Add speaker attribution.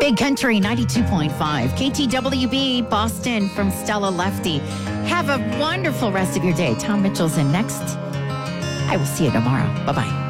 Speaker 1: Big Country 92.5. KTWB Boston from Stella Lefty. Have a wonderful rest of your day. Tom Mitchell's in next. I will see you tomorrow. Bye-bye.